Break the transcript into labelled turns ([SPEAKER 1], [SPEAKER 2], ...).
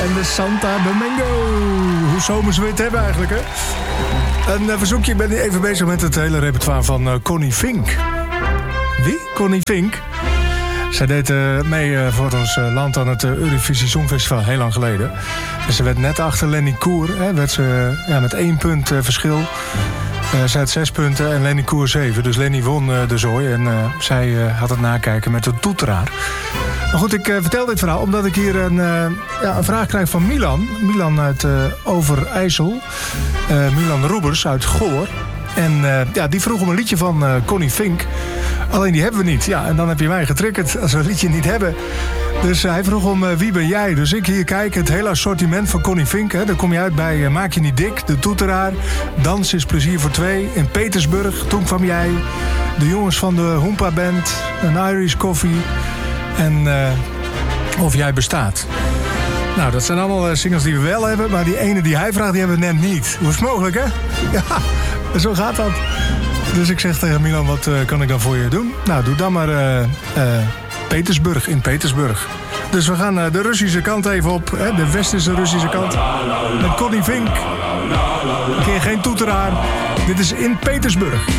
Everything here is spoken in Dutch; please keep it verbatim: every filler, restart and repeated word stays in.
[SPEAKER 1] en de Santa Domingo. Hoe zomers wil je het hebben eigenlijk, hè? Een uh, verzoekje, ik ben even bezig met het hele repertoire van uh, Connie Fink. Wie? Connie Fink? Zij deed uh, mee uh, voor ons uh, land aan het uh, Eurovisie Songfestival heel lang geleden. Dus ze werd net achter Lenny Koer. Hè, werd ze uh, ja, met één punt uh, verschil. Uh, zij had zes punten en Lenny Koer zeven. Dus Lenny won uh, de zooi en uh, zij uh, had het nakijken met de toeteraar. Maar goed, ik uh, vertel dit verhaal omdat ik hier een, uh, ja, een vraag krijg van Milan. Milan uit uh, Overijssel. Uh, Milan Roebers uit Goor. En uh, ja, die vroeg om een liedje van uh, Connie Fink. Alleen die hebben we niet. Ja, en dan heb je mij getriggerd als we een liedje niet hebben. Dus uh, hij vroeg om uh, Wie ben jij? Dus ik hier kijk, het hele assortiment van Connie Fink. Hè. Dan kom je uit bij uh, Maak je niet dik, De Toeteraar. Dans is plezier voor twee. In Petersburg, Toen kwam jij. De jongens van de Hoompa Band. Een Irish Coffee. En uh, Of jij bestaat. Nou, dat zijn allemaal uh, singles die we wel hebben. Maar die ene die hij vraagt, die hebben we net niet. Hoe is het mogelijk, hè? Ja, zo gaat dat. Dus ik zeg tegen Milan, wat uh, kan ik dan voor je doen? Nou, doe dan maar uh, uh, Petersburg, in Petersburg. Dus we gaan uh, de Russische kant even op. Hè, de westerse Russische kant. Met Connie Fink. Een keer geen toeteraar. Dit is In Petersburg.